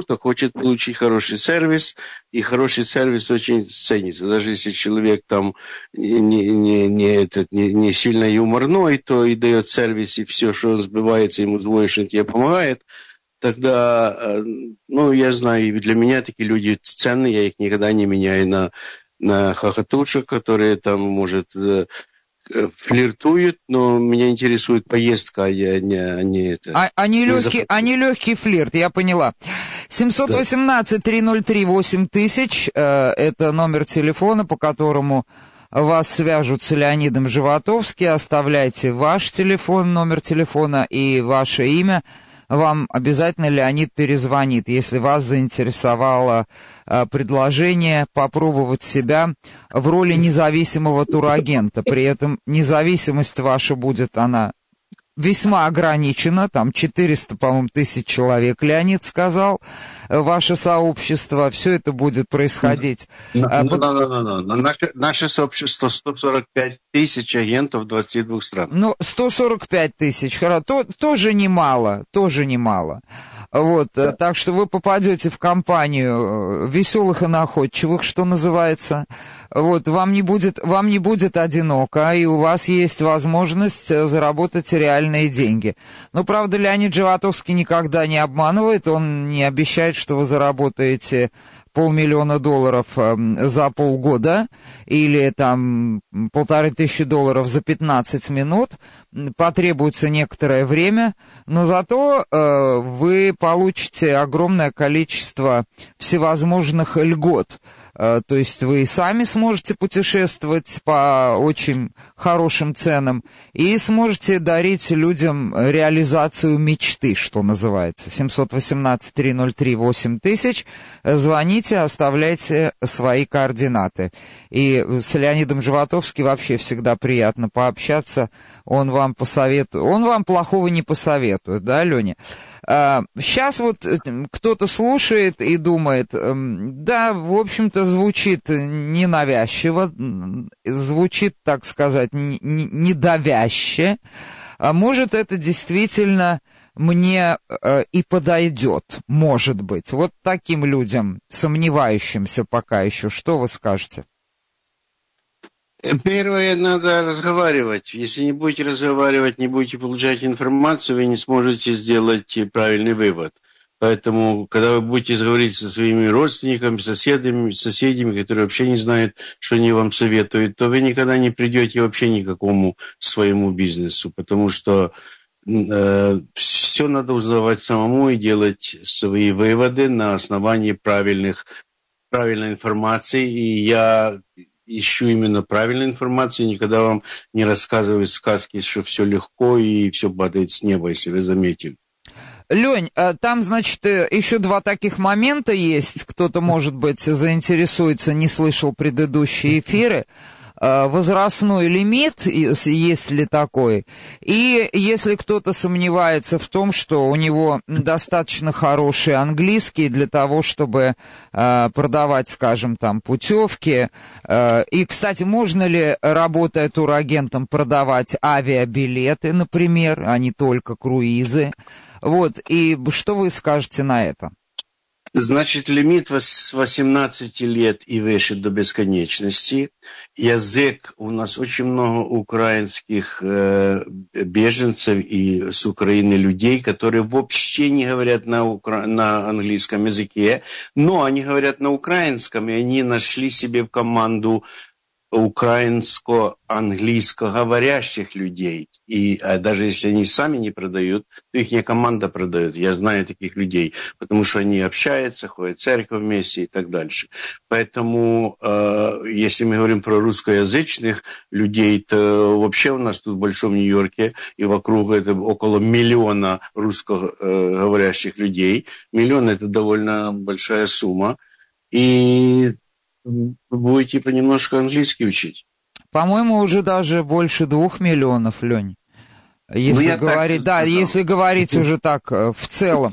кто хочет получить хороший сервис, и хороший сервис очень ценится. Даже если человек там не сильно юморной, то и дает сервис, и все, что он сбивается, ему двоечник тебе помогает, тогда, я знаю, и для меня такие люди ценные, я их никогда не меняю на хохотушек, которые там, может, флиртуют, но меня интересует поездка, а не это. Они легкий флирт, я поняла. 718-303-8000, это номер телефона, по которому вас свяжут с Леонидом Животовским. Оставляйте ваш телефон, номер телефона и ваше имя. Вам обязательно Леонид перезвонит, если вас заинтересовало предложение попробовать себя в роли независимого турагента. При этом независимость ваша будет, она весьма ограничена, там 400, по-моему, тысяч человек, Леонид сказал, ваше сообщество, все это будет происходить. Наше сообщество 145 тысяч агентов в 22 странах. 145 тысяч, тоже немало. Вот, так что вы попадете в компанию веселых и находчивых, что называется. Вот, вам не будет одиноко, и у вас есть возможность заработать реальные деньги. Но, правда, Леонид Животовский никогда не обманывает, он не обещает, что вы заработаете $500 000 за полгода или там $1500 за 15 минут. Потребуется некоторое время, но зато вы получите огромное количество всевозможных льгот. То есть вы сами сможете путешествовать по очень хорошим ценам и сможете дарить людям реализацию мечты, что называется. 718-303-8000. Звоните, оставляйте свои координаты. И с Леонидом Животовским вообще всегда приятно пообщаться. Он вам посоветует. Он вам плохого не посоветует, да, Леня? Сейчас вот кто-то слушает и думает, да, в общем-то, звучит ненавязчиво, звучит, так сказать, недавяще. А может, это действительно мне и подойдет, может быть. Вот таким людям, сомневающимся пока еще, что вы скажете? Первое, надо разговаривать. Если не будете разговаривать, не будете получать информацию, вы не сможете сделать правильный вывод. Поэтому, когда вы будете говорить со своими родственниками, соседями, которые вообще не знают, что они вам советуют, то вы никогда не придете вообще ни к какому своему бизнесу, потому что все надо узнавать самому и делать свои выводы на основании правильной информации. И я ищу именно правильную информацию, никогда вам не рассказываю сказки, что все легко и все падает с неба, если вы заметили. Лень, там, значит, еще два таких момента есть. Кто-то, может быть, заинтересуется, не слышал предыдущие эфиры. Возрастной лимит, есть ли такой, и если кто-то сомневается в том, что у него достаточно хороший английский для того, чтобы продавать, скажем, там, путевки. И, кстати, можно ли, работая турагентом, продавать авиабилеты, например, а не только круизы? Вот, и что вы скажете на это? Значит, лимит с 18 лет и выше до бесконечности. Язык, у нас очень много украинских беженцев и с Украины людей, которые вообще не говорят на английском языке, но они говорят на украинском, и они нашли себе в команду украинско-английско говорящих людей. И даже если они сами не продают, то их команда продает. Я знаю таких людей, потому что они общаются, ходят в церковь вместе и так дальше. Поэтому, если мы говорим про русскоязычных людей, то вообще у нас тут в Большом Нью-Йорке и вокруг это около 1 миллиона русскоговорящих людей. 1 миллион – это довольно большая сумма. И будете понемножку английский учить. По-моему, уже даже больше 2 миллионов, Лень. Если говорить, да, если говорить уже так в целом,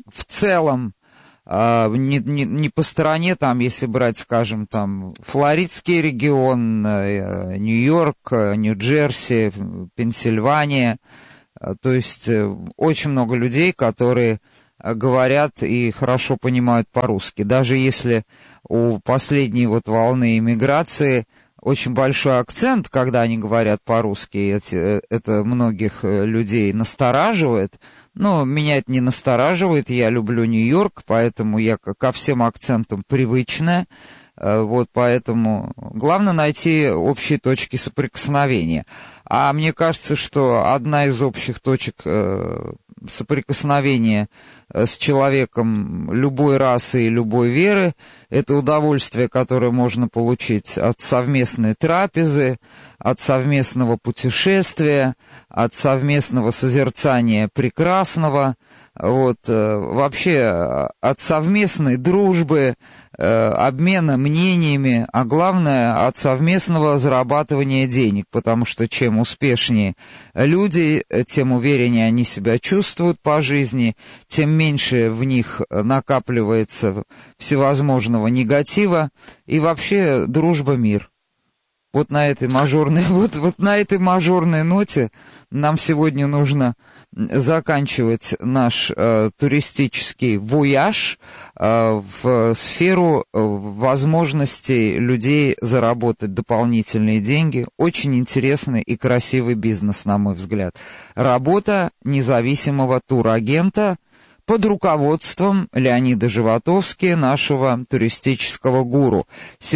не по стране, там, если брать, скажем, там, Флоридский регион, Нью-Йорк, Нью-Джерси, Пенсильвания, то есть очень много людей, которые говорят и хорошо понимают по-русски. Даже если у последней вот волны иммиграции очень большой акцент, когда они говорят по-русски, это многих людей настораживает. Но меня это не настораживает, я люблю Нью-Йорк, поэтому я ко всем акцентам привычная. Вот поэтому главное найти общие точки соприкосновения. А мне кажется, что одна из общих точек соприкосновения с человеком любой расы и любой веры — это удовольствие, которое можно получить от совместной трапезы, от совместного путешествия, от совместного созерцания прекрасного, вот, вообще от совместной дружбы, обмена мнениями, а главное от совместного зарабатывания денег, потому что чем успешнее люди, тем увереннее они себя чувствуют по жизни, тем меньше в них накапливается всевозможного негатива, и вообще дружба — мир. Вот на этой мажорной, вот на этой мажорной ноте нам сегодня нужно заканчивать наш туристический вояж в сферу возможностей людей заработать дополнительные деньги. Очень интересный и красивый бизнес, на мой взгляд. Работа независимого турагента под руководством Леонида Животовски, нашего туристического гуру.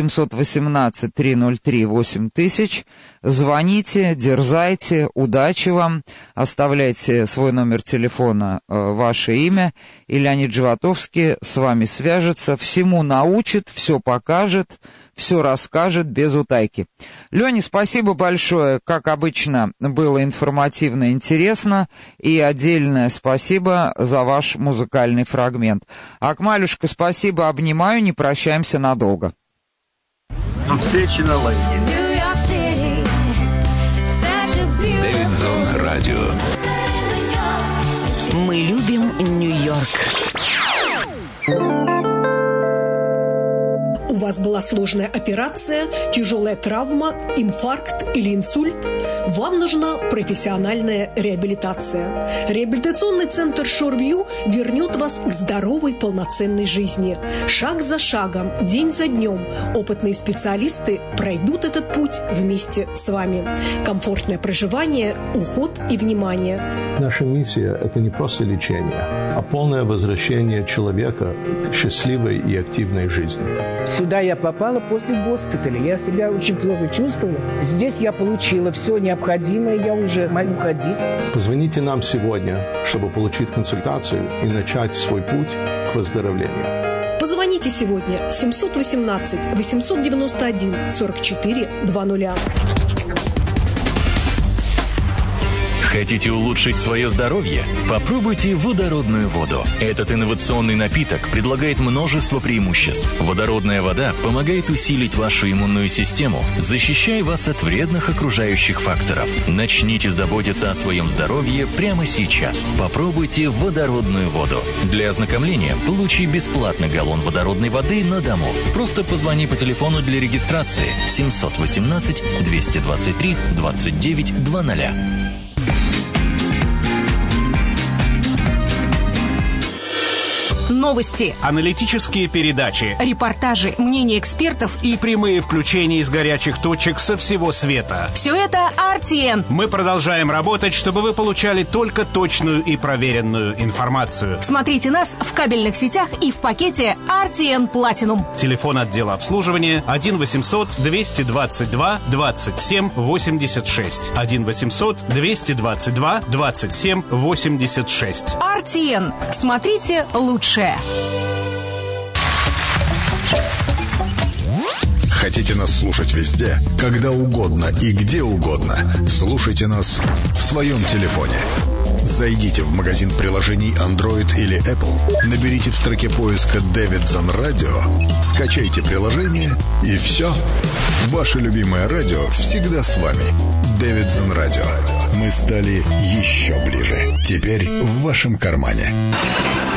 718-303-8000. Звоните, дерзайте, удачи вам. Оставляйте свой номер телефона, ваше имя, и Леонид Животовский с вами свяжется, всему научит, все покажет, все расскажет без утайки. Леня, спасибо большое. Как обычно, было информативно, интересно. И отдельное спасибо за ваш музыкальный фрагмент. Акмалюшка, спасибо, обнимаю, не прощаемся надолго. До встречи на лайне. Дэвидсон Радио. Мы любим Нью-Йорк. У вас была сложная операция, тяжелая травма, инфаркт или инсульт? Вам нужна профессиональная реабилитация. Реабилитационный центр Шорвью вернет вас к здоровой, полноценной жизни. Шаг за шагом, день за днем опытные специалисты пройдут этот путь вместе с вами. Комфортное проживание, уход и внимание. Наша миссия – это не просто лечение, а полное возвращение человека к счастливой и активной жизни. Сюда я попала после госпиталя. Я себя очень плохо чувствовала. Здесь я получила все необходимое. Я уже могу ходить. Позвоните нам сегодня, чтобы получить консультацию и начать свой путь к выздоровлению. Позвоните сегодня 718-891-44-00. Хотите улучшить свое здоровье? Попробуйте водородную воду. Этот инновационный напиток предлагает множество преимуществ. Водородная вода помогает усилить вашу иммунную систему, защищая вас от вредных окружающих факторов. Начните заботиться о своем здоровье прямо сейчас. Попробуйте водородную воду. Для ознакомления получи бесплатный галлон водородной воды на дому. Просто позвони по телефону для регистрации 718-223-2900. Новости, аналитические передачи, репортажи, мнения экспертов и прямые включения из горячих точек со всего света. Все это RTN. Мы продолжаем работать, чтобы вы получали только точную и проверенную информацию. Смотрите нас в кабельных сетях и в пакете RTN Platinum. Телефон отдела обслуживания 1-800-222-27-86. 1-800-222-27-86. RTN. Смотрите лучшее. Хотите нас слушать везде, когда угодно и где угодно? Слушайте нас в своем телефоне. Зайдите в магазин приложений Android или Apple, наберите в строке поиска «Дэвидсон Радио», скачайте приложение и все. Ваше любимое радио всегда с вами. Дэвидсон Радио. Мы стали еще ближе. Теперь в вашем кармане.